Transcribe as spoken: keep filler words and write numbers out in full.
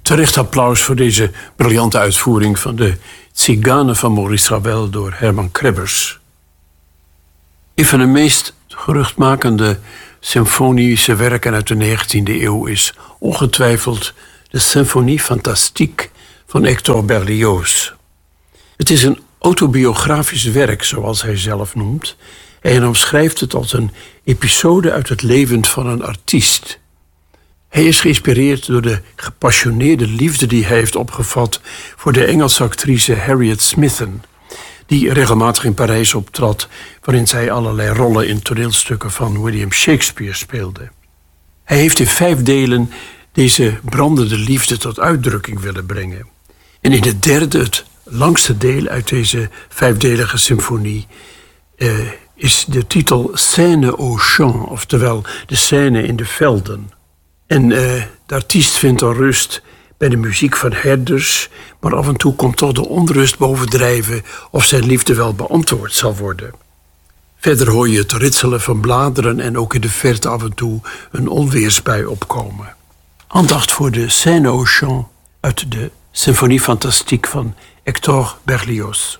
Terecht applaus voor deze briljante uitvoering van de Tziganen van Maurice Ravel door Herman Krebbers. Een van de meest geruchtmakende symfonische werken uit de negentiende eeuw is ongetwijfeld de Symphonie Fantastique van Hector Berlioz. Het is een autobiografisch werk, zoals hij zelf noemt, en hij omschrijft het als een episode uit het leven van een artiest. Hij is geïnspireerd door de gepassioneerde liefde die hij heeft opgevat voor de Engelse actrice Harriet Smithson, die regelmatig in Parijs optrad, waarin zij allerlei rollen in toneelstukken van William Shakespeare speelde. Hij heeft in vijf delen deze brandende liefde tot uitdrukking willen brengen. En in het derde, het langste deel uit deze vijfdelige symfonie, uh, is de titel Scène au champ, oftewel de scène in de velden. En uh, de artiest vindt dan rust bij de muziek van herders, maar af en toe komt toch de onrust bovendrijven of zijn liefde wel beantwoord zal worden. Verder hoor je het ritselen van bladeren en ook in de verte af en toe een onweersbui opkomen. Aandacht voor de Scène au champ uit de Symphonie Fantastique van Hector Berlioz.